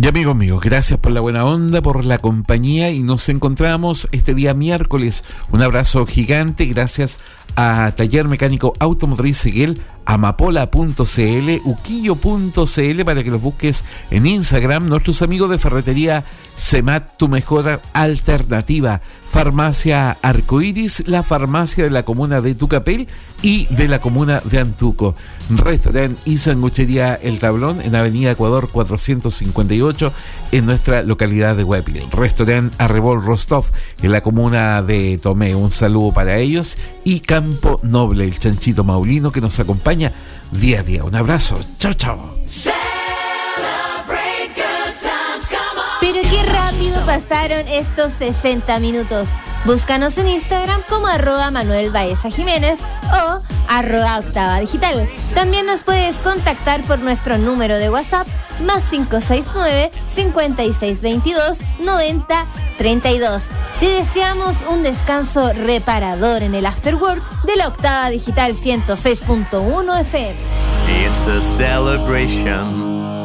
Y amigos míos, gracias por la buena onda, por la compañía, y nos encontramos este día miércoles. Un abrazo gigante, gracias a Taller Mecánico Automotriz Seguel, amapola.cl, uquillo.cl, para que los busques en Instagram. Nuestros amigos de Ferretería Semat, tu mejor alternativa. Farmacia Arcoiris, la farmacia de la comuna de Tucapel y de la comuna de Antuco. Restaurante y sanguchería El Tablón en Avenida Ecuador 458 en nuestra localidad de Guayaquil. Restaurante Arrebol Rostov en la comuna de Tomé. Un saludo para ellos. Y Campo Noble, el chanchito maulino que nos acompaña día a día. Un abrazo. Chao, chao. Pero qué rápido pasaron estos 60 minutos. Búscanos en Instagram como @Manuel Baeza Jiménez o @Octava Digital. También nos puedes contactar por nuestro número de WhatsApp +569 5622 9032. Te deseamos un descanso reparador en el After Work de la Octava Digital 106.1 FM. It's a celebration.